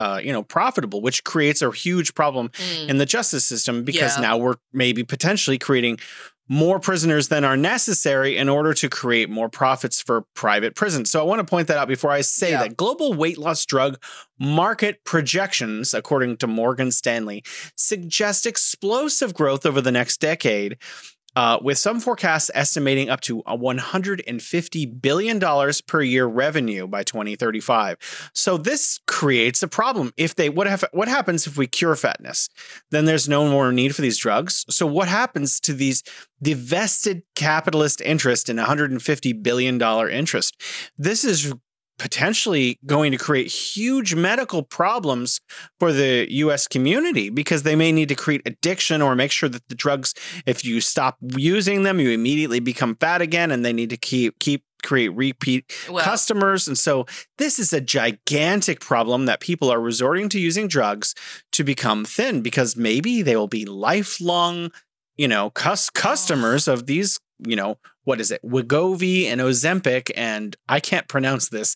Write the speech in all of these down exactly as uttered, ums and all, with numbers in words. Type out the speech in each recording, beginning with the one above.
uh, you know, profitable, which creates a huge problem Mm. in the justice system because Yeah. now we're maybe potentially creating more prisoners than are necessary in order to create more profits for private prisons. So I want to point that out before I say Yeah. that global weight loss drug market projections, according to Morgan Stanley, suggest explosive growth over the next decade. Uh, with some forecasts estimating up to a one hundred fifty billion dollars per year revenue by twenty thirty-five. So this creates a problem. If they what have what happens if we cure fatness? Then there's no more need for these drugs. So what happens to these the vested capitalist interest in one hundred fifty billion dollars interest? This is potentially going to create huge medical problems for the U S community because they may need to create addiction or make sure that the drugs, if you stop using them, you immediately become fat again, and they need to keep keep create repeat Well- customers. And so this is a gigantic problem that people are resorting to using drugs to become thin because maybe they will be lifelong, you know, cus- customers of these, you know, what is it? Wegovy and Ozempic, and I can't pronounce this,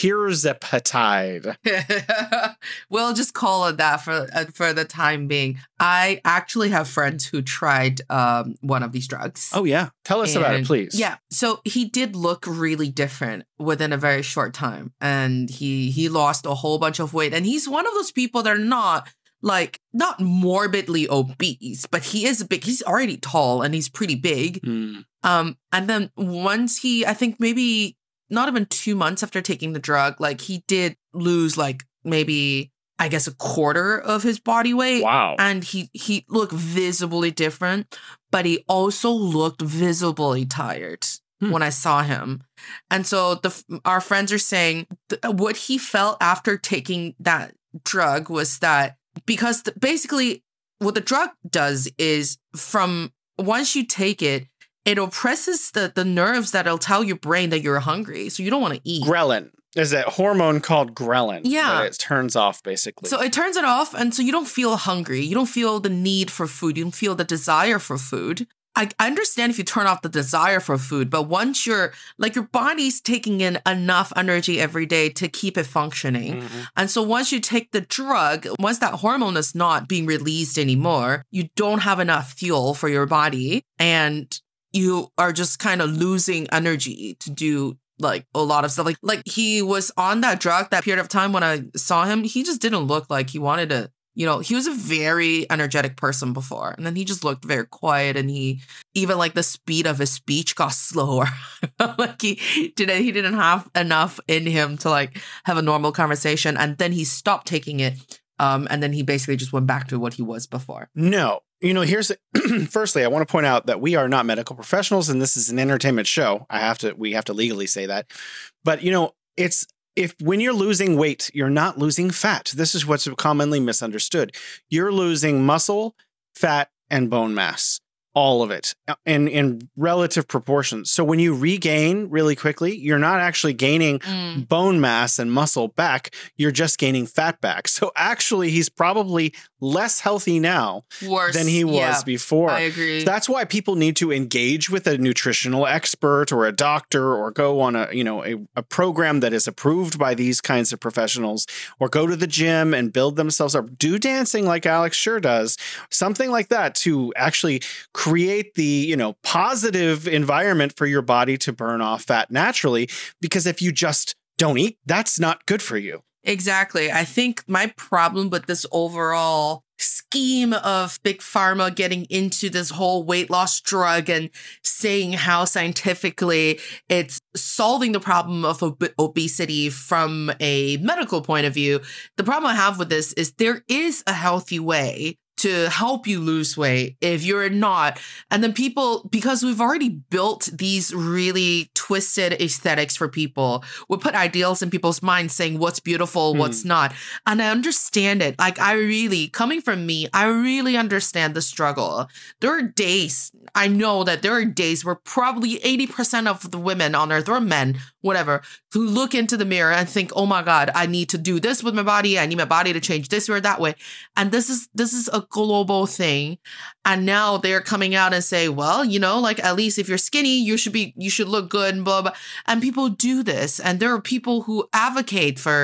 tirzepatide. We'll just call it that for uh, for the time being. I actually have friends who tried um, one of these drugs. Oh, yeah. Tell us about it, And- please. Yeah. So he did look really different within a very short time. And he he lost a whole bunch of weight. And he's one of those people that are not like not morbidly obese, but he is big. He's already tall and he's pretty big. Hmm. Um, and then once he, I think maybe not even two months after taking the drug, like he did lose like maybe, I guess, a quarter of his body weight. Wow. And he he looked visibly different, but he also looked visibly tired Hmm. when I saw him. And so the our friends are saying th- what he felt after taking that drug was that because the, basically what the drug does is from once you take it, it oppresses the, the nerves that'll tell your brain that you're hungry. So you don't want to eat. Ghrelin. There's a hormone called ghrelin. Yeah. That it turns off, basically. So it turns it off. And so you don't feel hungry. You don't feel the need for food. You don't feel the desire for food. I, I understand if you turn off the desire for food, but once you're like your body's taking in enough energy every day to keep it functioning. Mhm. And so once you take the drug, once that hormone is not being released anymore, you don't have enough fuel for your body. And you are just kind of losing energy to do like a lot of stuff. Like, like he was on that drug that period of time when I saw him, he just didn't look like he wanted to, you know, he was a very energetic person before. And then he just looked very quiet and he, even like the speed of his speech got slower. Like he didn't, he didn't have enough in him to like have a normal conversation. And then he stopped taking it. Um, and then he basically just went back to what he was before. No. You know, here's firstly, I want to point out that we are not medical professionals and this is an entertainment show. I have to, we have to legally say that. But, you know, it's if when you're losing weight, you're not losing fat. This is what's commonly misunderstood. You're losing muscle, fat, and bone mass. All of it in, in relative proportions. So when you regain really quickly, you're not actually gaining Mm. bone mass and muscle back. You're just gaining fat back. So actually, he's probably less healthy now Worse than he was yeah, before. I agree. So that's why people need to engage with a nutritional expert or a doctor or go on a, you know, a, a program that is approved by these kinds of professionals or go to the gym and build themselves up. Do dancing like Alex sure does. Something like that to actually create the, you know, positive environment for your body to burn off fat naturally. Because if you just don't eat, that's not good for you. Exactly. I think my problem with this overall scheme of big pharma getting into this whole weight loss drug and saying how scientifically it's solving the problem of ob- obesity from a medical point of view. The problem I have with this is there is a healthy way to help you lose weight if you're not. And then people, because we've already built these really twisted aesthetics for people, we put ideals in people's minds saying what's beautiful, what's not. And I understand it. Like I really, coming from me, I really understand the struggle. There are days, I know that there are days where probably eighty percent of the women on earth or men, whatever, who look into the mirror and think, oh my God, I need to do this with my body. I need my body to change this or that way. And this is, this is a global thing. And now they're coming out and say, well, you know, like at least if you're skinny, you should be, you should look good and blah, blah. And people do this. And there are people who advocate for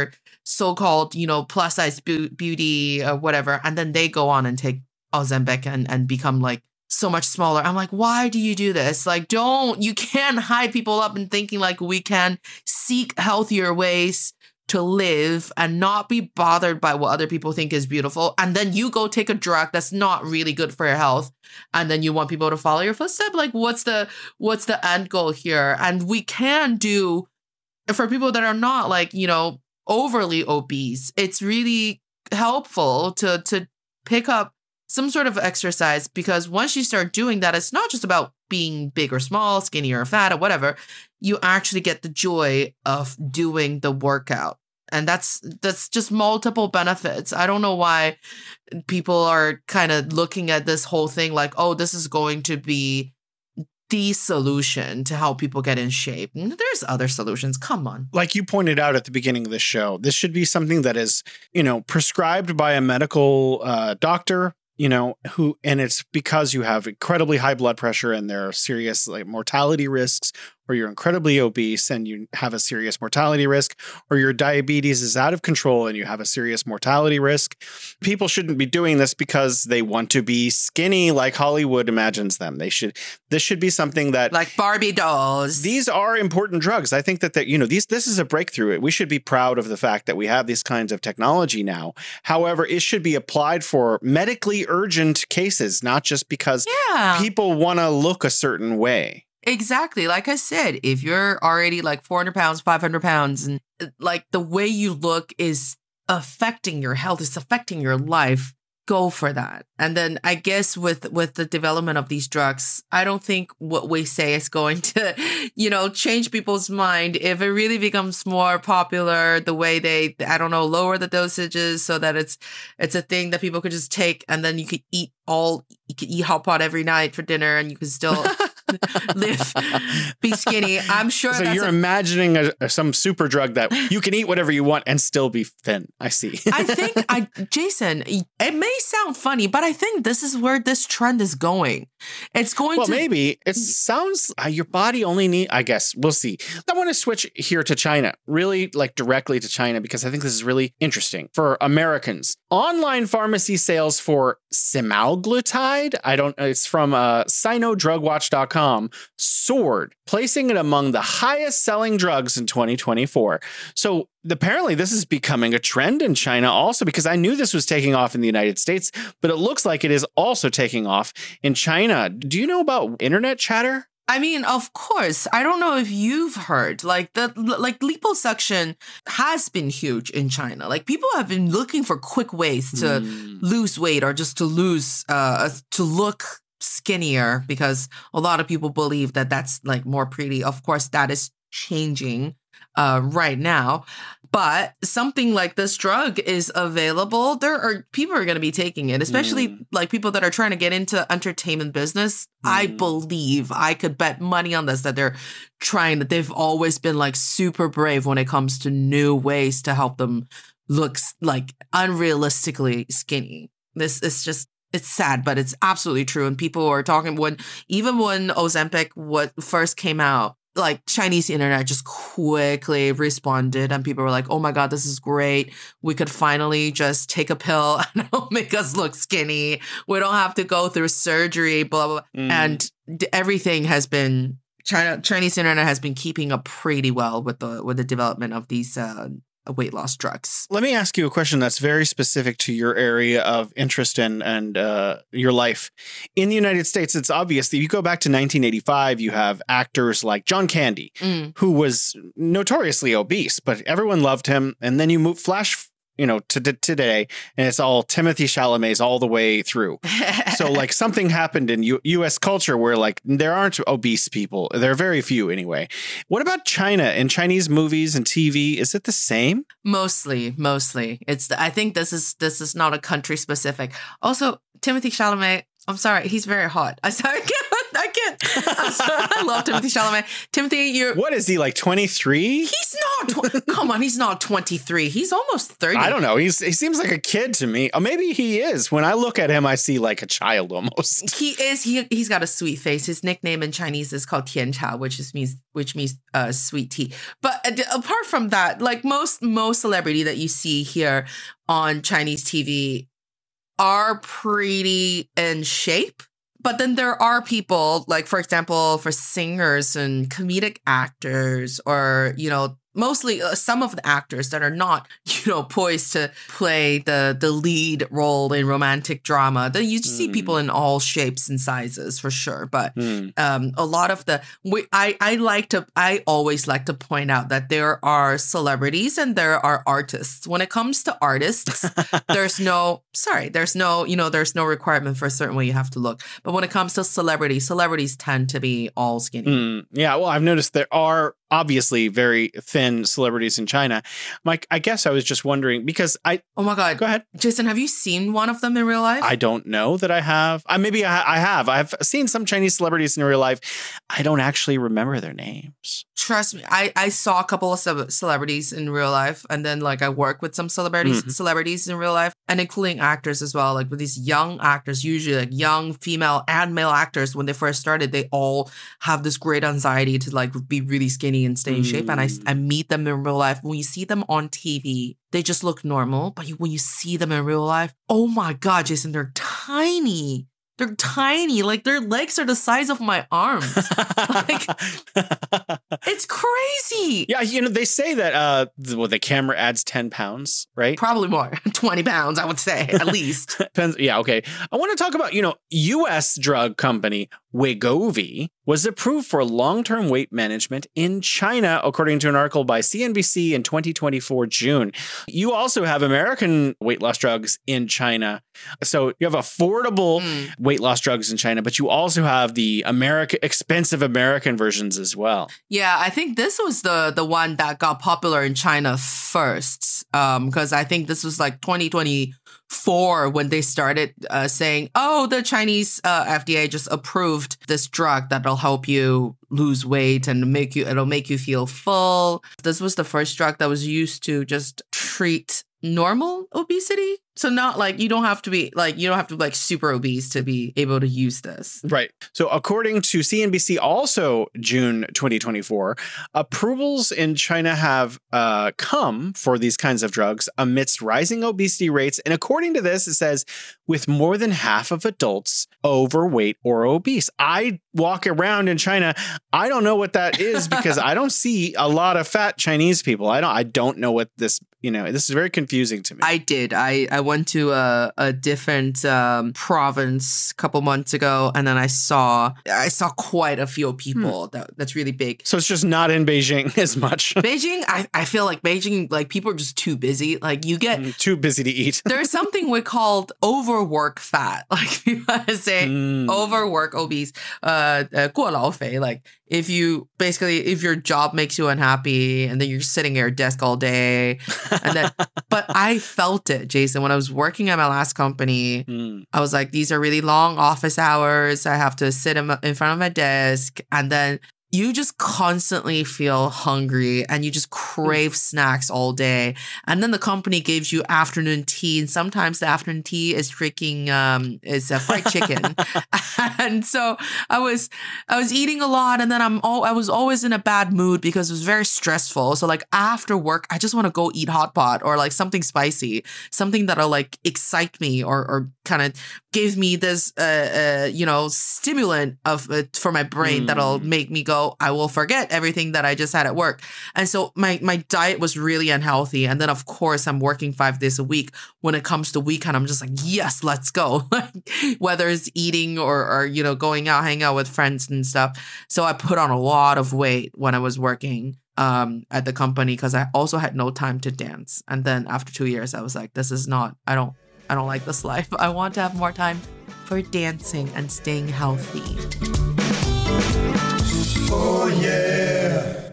so-called, you know, plus size bu- beauty or whatever. And then they go on and take Ozempic and, and become like so much smaller. I'm like, why do you do this? Like, don't, you can't hype people up and thinking like we can seek healthier ways to live and not be bothered by what other people think is beautiful. And then you go take a drug that's not really good for your health. And then you want people to follow your footstep. Like, what's the, what's the end goal here? And we can do, for people that are not like, you know, overly obese, it's really helpful to, to pick up some sort of exercise, because once you start doing that, it's not just about being big or small, skinny or fat or whatever. You actually get the joy of doing the workout. And that's that's just multiple benefits. I don't know why people are kind of looking at this whole thing like, oh, this is going to be the solution to help people get in shape. There's other solutions. Come on. Like you pointed out at the beginning of the show, this should be something that is, you know, prescribed by a medical uh, doctor, you know, who, and it's because you have incredibly high blood pressure and there are serious like mortality risks, or you're incredibly obese and you have a serious mortality risk, or your diabetes is out of control and you have a serious mortality risk. People shouldn't be doing this because they want to be skinny like Hollywood imagines them. They should, this should be something that like Barbie dolls. These are important drugs. I think that, that, you know, these, this is a breakthrough. We should be proud of the fact that we have these kinds of technology now. However, it should be applied for medically urgent cases, not just because yeah. people want to look a certain way. Exactly. Like I said, if you're already like four hundred pounds, five hundred pounds, and like the way you look is affecting your health, it's affecting your life, go for that. And then I guess with, with the development of these drugs, I don't think what we say is going to, you know, change people's mind. If it really becomes more popular, the way they, I don't know, lower the dosages so that it's, it's a thing that people could just take, and then you could eat all, you could eat hot pot every night for dinner and you could still live, be skinny. I'm sure. So that's you're a, imagining a, some super drug that you can eat whatever you want and still be thin. I see. I think, I, Jason, it may sound funny, but I think this is where this trend is going. It's going well, to. Well, maybe it sounds uh, your body only need, I guess we'll see. I want to switch here to China, really like directly to China, because I think this is really interesting for Americans. Online pharmacy sales for semaglutide, I don't, it's from uh, Sino Drug Watch dot com, soared, placing it among the highest selling drugs in twenty twenty-four. So apparently this is becoming a trend in China also, because I knew this was taking off in the United States, but it looks like it is also taking off in China. Do you know about internet chatter? I mean, of course. I don't know if you've heard, like the like liposuction has been huge in China. Like people have been looking for quick ways to mm. lose weight or just to lose, uh, to look skinnier, because a lot of people believe that that's like more pretty. Of course, that is changing uh, right now. But something like this drug is available. There are people are going to be taking it, especially mm. like people that are trying to get into entertainment business. Mm. I believe I could bet money on this, that they're trying, that they've always been like super brave when it comes to new ways to help them look like unrealistically skinny. This is just, it's sad, but it's absolutely true. And people are talking when, even when Ozempic what first came out, like Chinese internet just quickly responded and people were like, oh my God, this is great. We could finally just take a pill and it'll make us look skinny. We don't have to go through surgery, blah, blah, blah. Mm. And everything has been, China, Chinese internet has been keeping up pretty well with the, with the development of these uh, weight loss drugs. Let me ask you a question that's very specific to your area of interest and and uh, your life. In the United States, it's obvious that you go back to nineteen eighty-five, you have actors like John Candy, mm. who was notoriously obese, but everyone loved him. And then you move flash, you know, to, to today, and it's all Timothy Chalamet's all the way through. So like something happened in U- U.S. culture where like there aren't obese people. There are very few anyway. What about China in Chinese movies and T V? Is it the same? Mostly, mostly. It's the, I think this is this is not a country specific. Also, Timothy Chalamet, I'm sorry, he's very hot. I sorry, I can't, I can't I'm sorry, I love Timothy Chalamet. Timothy, you're. What is he, like twenty-three? He's not. Tw- Come on, he's not twenty-three. He's almost thirty. I don't know. He's he seems like a kid to me. Or maybe he is. When I look at him, I see like a child almost. He is. He he's got a sweet face. His nickname in Chinese is called Tian Cha, which is means which means uh, sweet tea. But uh, apart from that, like most most celebrity that you see here on Chinese T V are pretty in shape. But then there are people, like, for example, for singers and comedic actors, or, you know, mostly uh, some of the actors that are not, you know, poised to play the the lead role in romantic drama. Then you see mm. people in all shapes and sizes for sure. But mm. um, a lot of the, we, I, I like to, I always like to point out that there are celebrities and there are artists. When it comes to artists, there's no, sorry, there's no, you know, there's no requirement for a certain way you have to look. But when it comes to celebrities, celebrities tend to be all skinny. Mm. Yeah, well, I've noticed there are obviously very thin celebrities in China. Mike, I guess I was just wondering because I... Oh my God. Go ahead. Jason, have you seen one of them in real life? I don't know that I have. I Maybe I, I have. I've seen some Chinese celebrities in real life. I don't actually remember their names. Trust me. I, I saw a couple of ce- celebrities in real life. And then like I work with some celebrities mm-hmm. celebrities in real life, and including actors as well. Like with these young actors, usually like young female and male actors, when they first started, they all have this great anxiety to like be really skinny and stay in mm. shape. And I, I meet them in real life. When you see them on T V, they just look normal. But you, when you see them in real life, oh my God, Jason, they're tiny. They're tiny. Like their legs are the size of my arms. Like, it's crazy. Yeah, you know, they say that uh, the, well, the camera adds ten pounds, right? Probably more. twenty pounds, I would say, at least. Depends. Yeah, okay. I want to talk about, you know, U S drug company Wegovy was approved for long-term weight management in China, according to an article by C N B C in twenty twenty-four June. You also have American weight loss drugs in China. So you have affordable mm. weight loss drugs in China, but you also have the American expensive American versions as well. Yeah, I think this was the the one that got popular in China first, um, because I think this was like twenty twenty-four when they started uh, saying, oh, the Chinese uh, F D A just approved this drug that'll help you lose weight and make you, it'll make you feel full. This was the first drug that was used to just treat normal obesity. So not like you don't have to be like, you don't have to be like super obese to be able to use this. Right. So according to C N B C, also June twenty twenty-four, approvals in China have uh, come for these kinds of drugs amidst rising obesity rates. And according to this, it says with more than half of adults overweight or obese. I walk around in China. I don't know what that is because I don't see a lot of fat Chinese people. I don't, I don't know what this, you know, this is very confusing to me. I did. I, I went to a, a different um, province a couple months ago, and then I saw I saw quite a few people. Hmm. That that's really big. So it's just not in Beijing as much. Beijing, I, I feel like Beijing, like people are just too busy. Like you get mm, too busy to eat. There's something we called overwork fat. Like people say mm. overwork obese, uh, uh 过劳肥. Like if you basically if your job makes you unhappy and then you're sitting at your desk all day, and then but I felt it, Jason, when I was working at my last company. Mm. I was like, these are really long office hours. I have to sit in, in front of my desk, and then you just constantly feel hungry and you just crave snacks all day. And then the company gives you afternoon tea, and sometimes the afternoon tea is freaking um is a fried chicken. And so I was I was eating a lot, and then I'm all I was always in a bad mood because it was very stressful. So like after work, I just want to go eat hot pot or like something spicy, something that'll like excite me or or kind of give me this uh, uh you know stimulant of uh, for my brain mm. that'll make me go, I will forget everything that I just had at work. And so my my diet was really unhealthy. And then of course I'm working five days a week. When it comes to weekend, I'm just like, yes, let's go. Whether it's eating or or you know going out, hang out with friends and stuff. So I put on a lot of weight when I was working um at the company because I also had no time to dance. And then after two years, I was like, this is not, I don't I don't like this life. I want to have more time for dancing and staying healthy. Oh, yeah.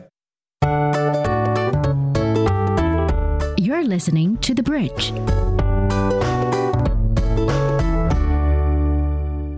You're listening to The Bridge.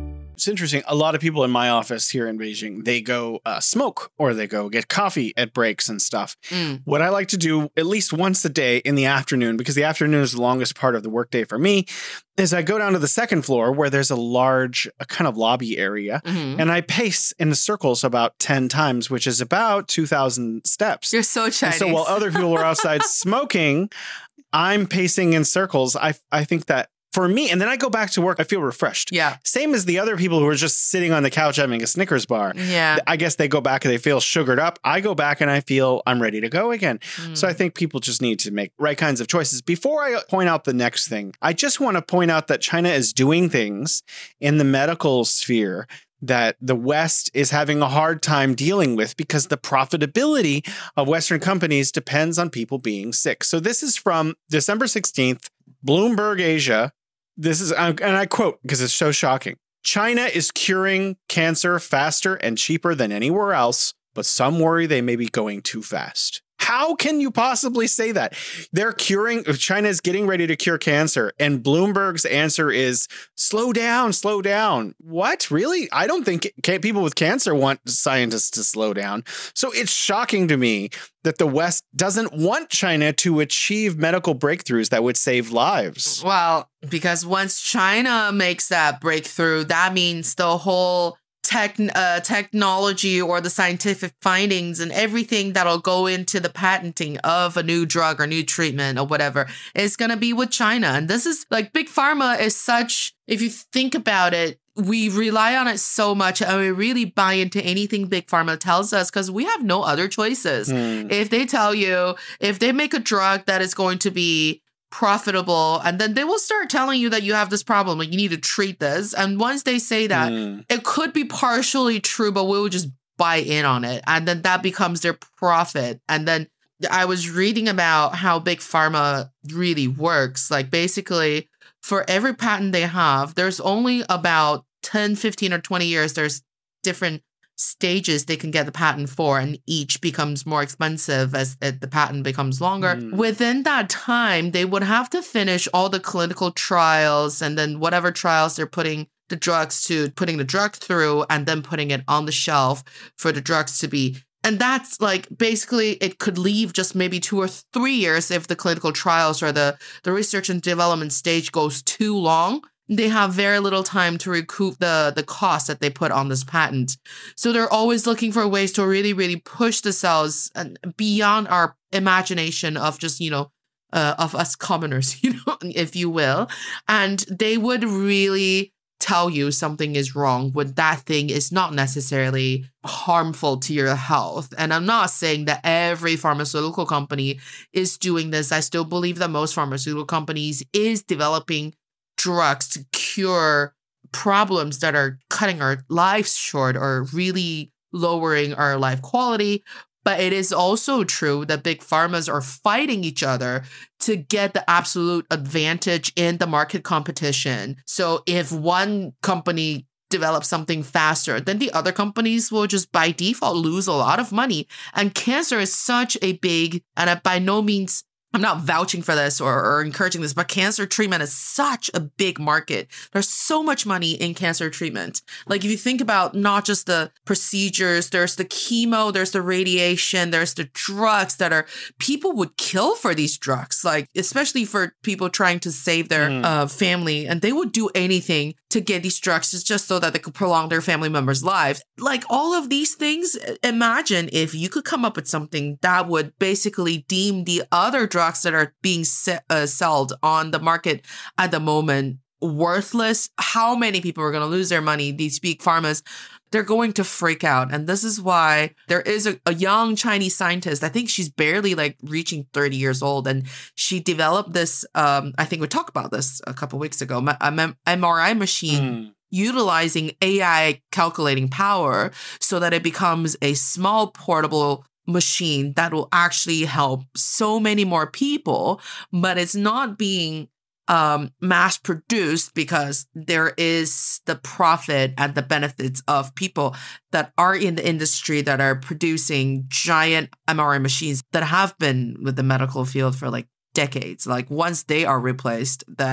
It's interesting. A lot of people in my office here in Beijing, they go uh, smoke or they go get coffee at breaks and stuff. Mm. What I like to do at least once a day in the afternoon, because the afternoon is the longest part of the workday for me, is I go down to the second floor where there's a large a kind of lobby area Mhm. and I pace in circles about ten times, which is about two thousand steps. You're so And Chinese. so while other people are outside smoking, I'm pacing in circles. I I think that for me, and then I go back to work, I feel refreshed. yeah. Same as the other people who are just sitting on the couch having a Snickers bar. Yeah. I guess they go back and they feel sugared up. I go back and I feel I'm ready to go again. So I think people just need to make right kinds of choices. Before I point out the next thing, I just want to point out that China is doing things in the medical sphere that the West is having a hard time dealing with because the profitability of Western companies depends on people being sick. So this is from December sixteenth, Bloomberg Asia. This is, and I quote because it's so shocking. China is curing cancer faster and cheaper than anywhere else, but some worry they may be going too fast. How can you possibly say that? They're curing, China is getting ready to cure cancer, and Bloomberg's answer is slow down, slow down. What? Really? I don't think can, people with cancer want scientists to slow down. So it's shocking to me that the West doesn't want China to achieve medical breakthroughs that would save lives. Well, because once China makes that breakthrough, that means the whole tech, uh, technology or the scientific findings and everything that'll go into the patenting of a new drug or new treatment or whatever is going to be with China. And this is like big pharma is such, if you think about it, we rely on it so much and we really buy into anything big pharma tells us because we have no other choices. Hmm. If they tell you, if they make a drug that is going to be profitable, and then they will start telling you that you have this problem, like you need to treat this. And once they say that, Hmm. it could be partially true, but we will just buy in on it. And then that becomes their profit. And then I was reading about how big pharma really works. Like basically, for every patent they have, there's only about ten, fifteen, or twenty years. There's different stages they can get the patent for, and each becomes more expensive as it, the patent becomes longer. Mm. Within that time, they would have to finish all the clinical trials and then whatever trials they're putting the drugs to, putting the drug through and then putting it on the shelf for the drugs to be. And that's like basically it could leave just maybe two or three years if the clinical trials or the, the research and development stage goes too long. They have very little time to recoup the, the cost that they put on this patent. So they're always looking for ways to really, really push the cells beyond our imagination of just, you know, uh, of us commoners, you know, if you will. And they would really tell you something is wrong when that thing is not necessarily harmful to your health. And I'm not saying that every pharmaceutical company is doing this. I still believe that most pharmaceutical companies is developing drugs to cure problems that are cutting our lives short or really lowering our life quality. But it is also true that big pharmas are fighting each other to get the absolute advantage in the market competition. So if one company develops something faster, then the other companies will just by default lose a lot of money. And cancer is such a big, and by no means I'm not vouching for this or, or encouraging this, but cancer treatment is such a big market. There's so much money in cancer treatment. Like if you think about not just the procedures, there's the chemo, there's the radiation, there's the drugs that are, people would kill for these drugs, like especially for people trying to save their Mm. uh, family. And they would do anything to get these drugs just so that they could prolong their family members' lives. Like all of these things, imagine if you could come up with something that would basically deem the other drugs that are being se- uh, sold on the market at the moment worthless. How many people are going to lose their money? These big pharmas, they're going to freak out. And this is why there is a, a young Chinese scientist. I think she's barely like reaching thirty years old. And she developed this, um, I think we talked about this a couple weeks ago, a M R I machine Mm. utilizing A I calculating power so that it becomes a small portable machine that will actually help so many more people, but it's not being um, mass produced because there is the profit and the benefits of people that are in the industry that are producing giant M R I machines that have been with the medical field for like decades. Like once they are replaced, then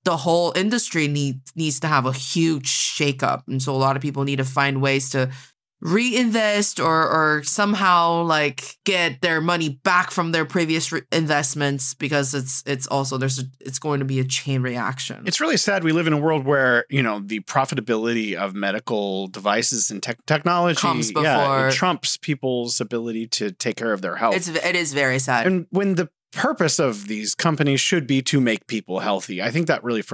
the whole industry needs needs to have a huge shakeup. And so a lot of people need to find ways to reinvest or or somehow like get their money back from their previous re- investments, because it's it's also there's a, it's going to be a chain reaction. It's really sad we live in a world where, you know, the profitability of medical devices and tech technology Comes yeah, before- it trumps people's ability to take care of their health. It's it is very sad. and when the purpose of these companies should be to make people healthy. I think that really